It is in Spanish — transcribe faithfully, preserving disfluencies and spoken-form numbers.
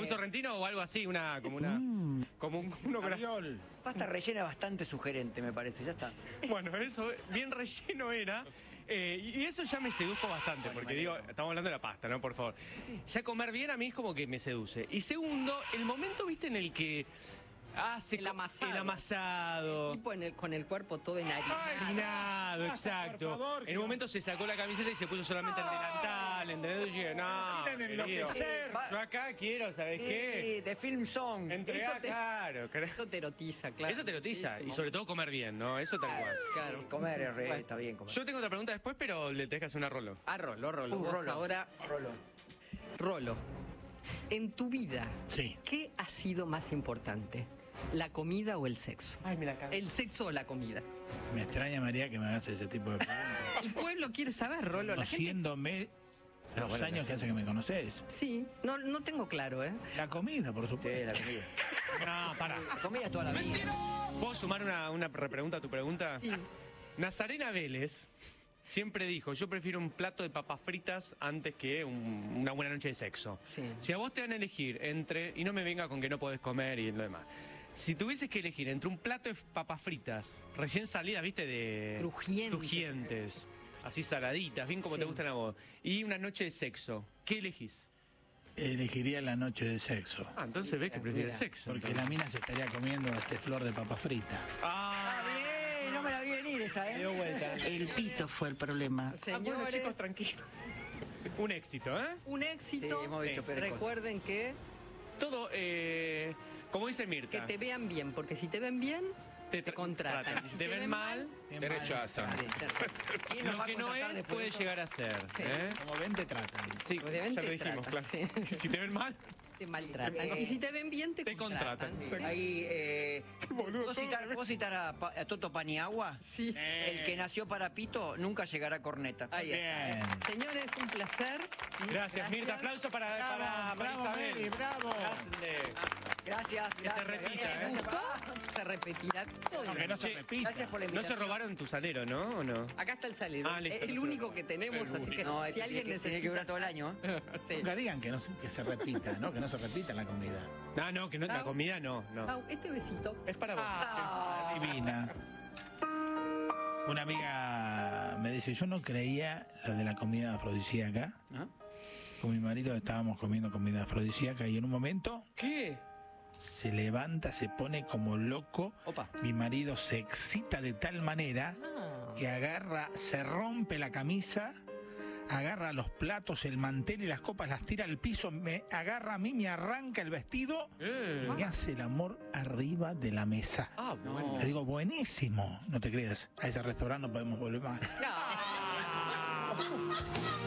un sorrentino o algo así, una, como una... Mm. Como un... uno con la- Raviol. Pasta rellena bastante sugerente, me parece, ya está. Bueno, eso bien relleno era. eh, y eso ya me sedujo bastante, porque digo, estamos hablando de la pasta, ¿no? Por favor. Ya comer bien a mí es como que me seduce. Y segundo, el momento, viste, en el que hace El amasado. el amasado. El tipo en el, con el cuerpo todo enharinado. Harinado, exacto. por favor, en un momento se sacó la camiseta y se puso solamente el delantal, ¿entendés? Y dije, no, Quieren querido, enloquecer. yo acá quiero, ¿sabes qué? Sí, de Film Song. Entregar, Eso te- claro. claro. Eso te erotiza, claro. Eso te erotiza. muchísimo. Y sobre todo comer bien, ¿no? Eso tal cual. Claro. Comer es re- Bueno. está bien comer. Yo tengo otra pregunta después, pero le tenés que hacer una rolo. Ah, Rolo, Rolo. Uh, Vos Rolo. ahora, Rolo. Rolo. En tu vida, Sí. ¿qué ha sido más importante? ¿La comida o el sexo? Ay, me la cago. ¿El sexo o la comida? Me extraña, María, que me hagas ese tipo de preguntas. El pueblo quiere saber, Rolo. La gente... Conociéndome los bueno, años que hace que me conoces. Sí, no, no tengo claro, ¿eh? La comida, por Sí, supuesto. la comida. No, pará. La comida toda la vida. ¿Puedo sumar una, una repregunta a tu pregunta? Sí. Nazarena Vélez siempre dijo, yo prefiero un plato de papas fritas antes que un- una buena noche de sexo. Sí. Si a vos te van a elegir entre, y no me venga con que no podés comer y lo demás, si tuvieses que elegir entre un plato de papas fritas, recién salidas, viste, de... Crujientes. Crujientes, así saladitas, bien como Sí. te gustan a vos, y una noche de sexo, ¿qué elegís? Elegiría la noche de sexo. Ah, entonces ves que prefiere el Mira. sexo. Porque entonces. la mina se estaría comiendo este flor de papa frita. Ah, Ah, bien, no me la vi venir esa, me ¿eh? dio vuelta. El pito fue el problema. Ah, bueno, Señores, chicos, tranquilos. Un éxito, ¿eh? un éxito. Sí, hemos dicho peores cosas. Recuerden que, Todo, eh, como dice Mirta, que te vean bien, porque si te ven bien, te, tra- contratan. Y si te ven mal, Te Te rechazan. sí, te- ¿Quién nos lo va a que no contratar es después puede de esto? llegar a ser. Sí. ¿eh? Como ven, te tratan. Sí, Obviamente ya lo dijimos, tratan, claro. sí. Si te ven mal, te maltratan. Eh, Y si te ven bien, te, te contratan. contratan. Sí. Ahí, eh, boludo, ¿puedo citar, ¿puedo citar a, Pa- a Toto Paniagua? Sí. El que nació para pito nunca llegará a corneta. Ahí está. Bien. Señores, un placer. gracias, Mirta. Aplauso para, para, para bravo, Isabel. Mary, bravo. Gracias, de- Gracias, se gracias. repita, gracias, ¿eh? ¿Les gracias. gustó? Se repetirá todo. Que no se Che, repita. Gracias por la No invitación. se robaron tu salero, ¿no? ¿O no? Acá está el salir. Ah, listo, es el no se único lo- que tenemos, El así que No, si este alguien tiene que, necesita. tiene que durar todo el año, ¿eh? Sí. Nunca digan que, no, se- que se repita, ¿no? Que no se repita la comida. No, no, que no, la Chau. comida no, no. Chau, este besito. Es para vos. Ah. Divina. Una amiga me dice, yo no creía lo de la comida afrodisíaca. ¿Ah? Con mi marido estábamos comiendo comida afrodisíaca y en un momento ¿Qué? se levanta, se pone como loco. Opa. Mi marido se excita de tal manera Ah. que agarra, se rompe la camisa, agarra los platos, el mantel y las copas, las tira al piso, me agarra a mí, me arranca el vestido Eh. y me hace el amor arriba de la mesa. Ah, bueno. Le digo, buenísimo. No te creas, a ese restaurante no podemos volver más. Ah.